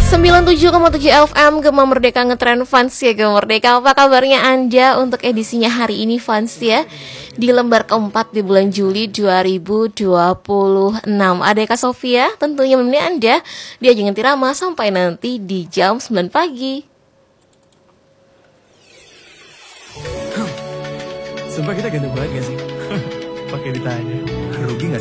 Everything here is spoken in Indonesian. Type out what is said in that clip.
97,7 FM Gema Merdeka Ngetrend Fans ya Gema Merdeka. Apa kabarnya Anda untuk edisinya hari ini Fans ya? Di lembar keempat di bulan Juli 2026. Ada Kak Sofia tentunya menemani Anda di Ajang Tirama sampai nanti di jam 9 pagi. Sumpah kita ganteng banget gak sih? Pakai ditanya. Rugi gak